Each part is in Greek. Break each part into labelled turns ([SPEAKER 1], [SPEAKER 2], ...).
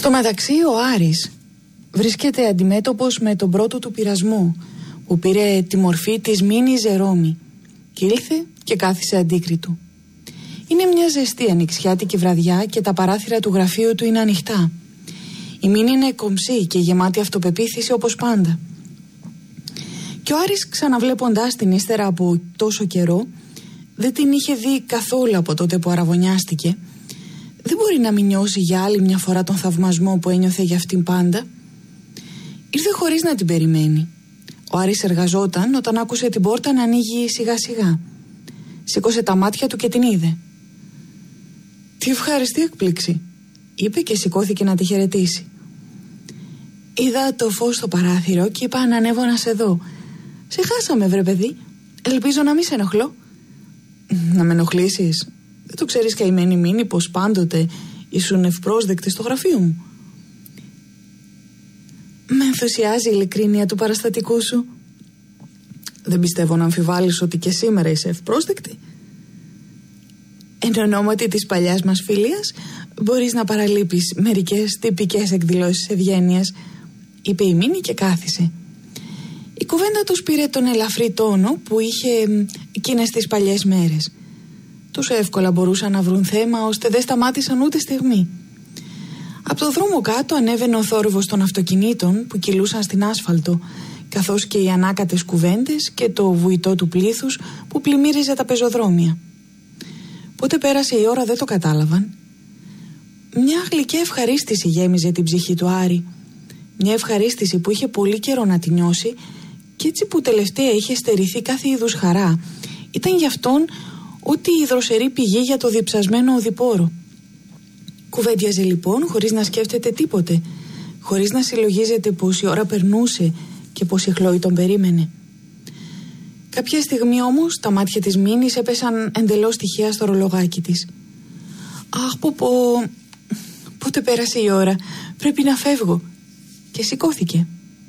[SPEAKER 1] Στο μεταξύ ο Άρης βρίσκεται αντιμέτωπος με τον πρώτο του πειρασμό, που πήρε τη μορφή της Μίνη Ζερόμη και ήλθε και κάθισε αντίκριτου. Είναι μια ζεστή ανοιξιάτικη βραδιά και τα παράθυρα του γραφείου του είναι ανοιχτά. Η Μίνη είναι κομψή και γεμάτη αυτοπεποίθηση όπως πάντα. Και ο Άρης, ξαναβλέποντάς την ύστερα από τόσο καιρό, δεν την είχε δει καθόλου από τότε που αραβωνιάστηκε. Δεν μπορεί να μην νιώσει για άλλη μια φορά τον θαυμασμό που ένιωθε για αυτήν πάντα. Ήρθε χωρίς να την περιμένει. Ο Άρης εργαζόταν όταν άκουσε την πόρτα να ανοίγει σιγά σιγά. Σήκωσε τα μάτια του και την είδε. «Τι ευχαριστή έκπληξη», είπε και σηκώθηκε να τη χαιρετήσει. «Είδα το φως στο παράθυρο και είπα να ανέβω να σε δω. Σε χάσαμε, βρε παιδί. Ελπίζω να μην σε ενοχλώ». «Να με ενοχλήσεις? Δεν το ξέρεις, καημένη Μίνη, πως πάντοτε ήσουν ευπρόσδεκτη στο γραφείο μου?» «Με ενθουσιάζει η ειλικρίνεια του παραστατικού σου». «Δεν πιστεύω να αμφιβάλλεις ότι και σήμερα είσαι ευπρόσδεκτη. Εν ονόματι της παλιάς μας φιλίας μπορείς να παραλείπεις μερικές τυπικές εκδηλώσεις ευγένειας», είπε η Μίνη και κάθισε. Η κουβέντα τους πήρε τον ελαφρύ τόνο που είχε εκείνες τις παλιές μέρες. Τόσο εύκολα μπορούσαν να βρουν θέμα ώστε δεν σταμάτησαν ούτε στιγμή. Από το δρόμο κάτω ανέβαινε ο θόρυβος των αυτοκινήτων που κυλούσαν στην άσφαλτο, καθώς και οι ανάκατες κουβέντες και το βουητό του πλήθους που πλημμύριζε τα πεζοδρόμια. Πότε πέρασε η ώρα δεν το κατάλαβαν. Μια γλυκιά ευχαρίστηση γέμιζε την ψυχή του Άρη. Μια ευχαρίστηση που είχε πολύ καιρό να τη νιώσει και έτσι που τελευταία είχε στερηθεί κάθε είδους χαρά. Ήταν γι' αυτόν ό,τι η δροσερή πηγή για το διψασμένο οδηπόρο. Κουβέντιαζε λοιπόν χωρίς να σκέφτεται τίποτε, χωρίς να συλλογίζεται πως η ώρα περνούσε και πως η Χλόη τον περίμενε. Κάποια στιγμή όμως τα μάτια της Μίνης έπεσαν εντελώς τυχαία στο ρολογάκι της. «Αχ, πότε πέρασε η ώρα, πρέπει να φεύγω», και σηκώθηκε.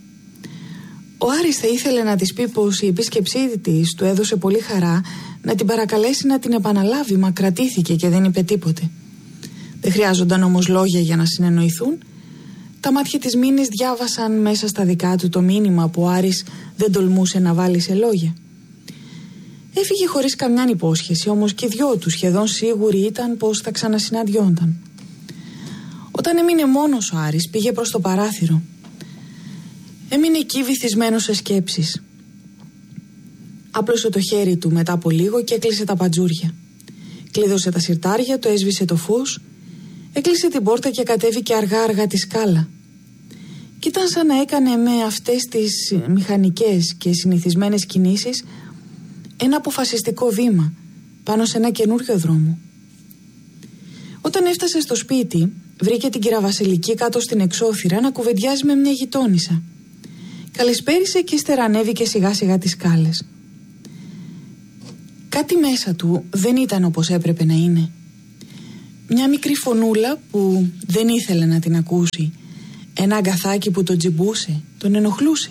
[SPEAKER 1] Ο Άρης θα ήθελε να της πει πως η επίσκεψή της του έδωσε πολύ χαρά, να την παρακαλέσει να την επαναλάβει, μα κρατήθηκε και δεν είπε τίποτε. Δεν χρειάζονταν όμως λόγια για να συνεννοηθούν. Τα μάτια της Μίνης διάβασαν μέσα στα δικά του το μήνυμα που ο Άρης δεν τολμούσε να βάλει σε λόγια. Έφυγε χωρίς καμιά υπόσχεση, όμως και οι δυο του σχεδόν σίγουροι ήταν πως θα ξανασυναντιόνταν. Όταν έμεινε μόνος ο Άρης πήγε προς το παράθυρο. Έμεινε εκεί βυθισμένος σε σκέψεις. Άπλωσε το χέρι του μετά από λίγο και έκλεισε τα παντζούρια. Κλείδωσε τα συρτάρια, το έσβησε το φως, έκλεισε την πόρτα και κατέβηκε αργά-αργά τη σκάλα. Κι ήταν σαν να έκανε με αυτές τις μηχανικές και συνηθισμένες κινήσεις ένα αποφασιστικό βήμα πάνω σε ένα καινούριο δρόμο. Όταν έφτασε στο σπίτι, βρήκε την κυρα Βασιλική κάτω στην εξώθυρα να κουβεντιάζει με μια γειτόνισσα. Καλησπέρισε και ύστερα ανέβηκε σιγά σιγά τις σκάλες. Κάτι μέσα του δεν ήταν όπως έπρεπε να είναι. Μια μικρή φωνούλα που δεν ήθελε να την ακούσει. Ένα αγκαθάκι που τον τζιμπούσε, τον ενοχλούσε.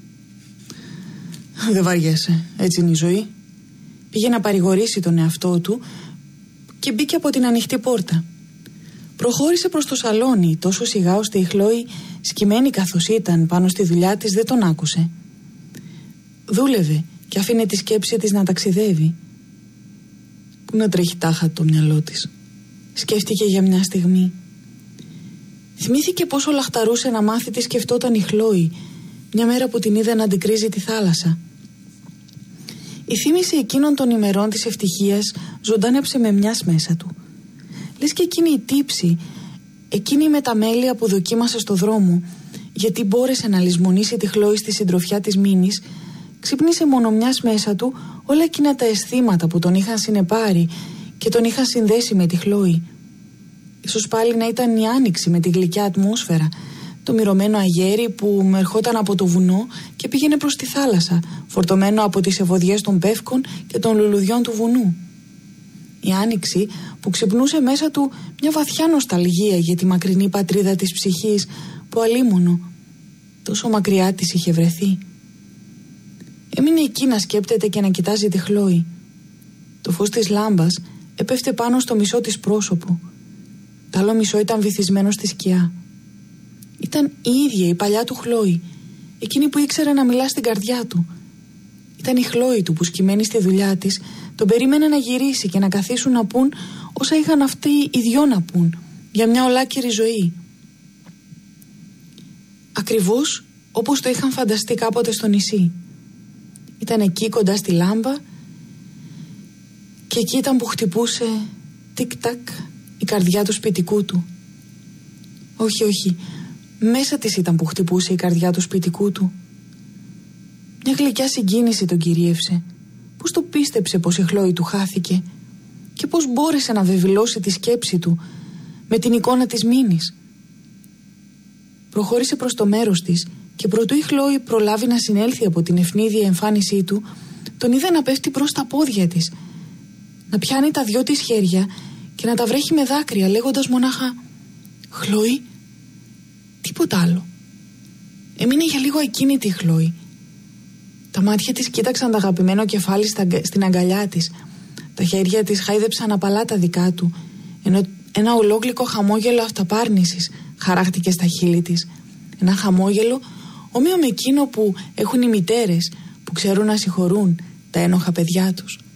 [SPEAKER 1] «Δεν βαριέσαι, έτσι είναι η ζωή». Πήγε να παρηγορήσει τον εαυτό του και μπήκε από την ανοιχτή πόρτα. Προχώρησε προς το σαλόνι τόσο σιγά ώστε η Χλόη, σκυμμένη καθώς ήταν πάνω στη δουλειά της, δεν τον άκουσε. Δούλευε και άφηνε τη σκέψη της να ταξιδεύει. Πού να τρέχει τάχα το μυαλό της, σκέφτηκε για μια στιγμή. Θυμήθηκε πόσο λαχταρούσε να μάθει τι σκεφτόταν η Χλόη μια μέρα που την είδε να αντικρίζει τη θάλασσα. Η θύμηση εκείνων των ημερών της ευτυχίας ζωντάνεψε με μιας μέσα του. Λες και εκείνη η τύψη, εκείνη η μεταμέλεια που δοκίμασε στο δρόμο, γιατί μπόρεσε να λησμονήσει τη Χλόη στη συντροφιά της Μίνης, ξύπνησε μόνο μιας μέσα του όλα εκείνα τα αισθήματα που τον είχαν συνεπάρει και τον είχαν συνδέσει με τη Χλόη. Ίσως πάλι να ήταν η άνοιξη με τη γλυκιά ατμόσφαιρα, το μυρωμένο αγέρι που ερχόταν από το βουνό και πήγαινε προς τη θάλασσα, φορτωμένο από τις ευωδιές των πεύκων και των λουλουδιών του βουνού. Η άνοιξη που ξυπνούσε μέσα του μια βαθιά νοσταλγία για τη μακρινή πατρίδα της ψυχής που αλίμονο τόσο μακριά της είχε βρεθεί. Έμεινε εκεί να σκέπτεται και να κοιτάζει τη Χλόη. Το φως της λάμπας έπεφτε πάνω στο μισό της πρόσωπο. Το άλλο μισό ήταν βυθισμένο στη σκιά. Ήταν η ίδια η παλιά του Χλόη, εκείνη που ήξερε να μιλά στην καρδιά του. Ήταν η Χλόη του που σκυμμένη στη δουλειά της τον περίμενε να γυρίσει και να καθίσουν να πούν όσα είχαν αυτοί οι δυο να πούν για μια ολάκερη ζωή. Ακριβώς όπως το είχαν φανταστεί κάποτε στο νησί. Ήταν εκεί κοντά στη λάμπα και εκεί ήταν που χτυπούσε τικ-τακ η καρδιά του σπιτικού του. Όχι, μέσα της ήταν που χτυπούσε η καρδιά του σπιτικού του. Μια γλυκιά συγκίνηση τον κυρίευσε. Πώς το πίστεψε πως η Χλόη του χάθηκε και πώς μπόρεσε να βεβηλώσει τη σκέψη του με την εικόνα της Μίνης. Προχώρησε προς το μέρος της και προτού η Χλόη προλάβει να συνέλθει από την ευνίδια εμφάνισή του, τον είδε να πέφτει προς τα πόδια της, να πιάνει τα δυο της χέρια και να τα βρέχει με δάκρυα, λέγοντας μονάχα «Χλόη», τίποτα άλλο. Έμεινε για λίγο ακίνητη η Χλόη. Τα μάτια της κοίταξαν το αγαπημένο κεφάλι στην αγκαλιά της. Τα χέρια της χάιδεψαν απαλά τα δικά του, ενώ ένα ολόγλυκο χαμόγελο αυταπάρνησης χαράχτηκε στα χείλη της. Ένα χαμόγελο ομοίο με εκείνο που έχουν οι μητέρες που ξέρουν να συγχωρούν τα ένοχα παιδιά τους.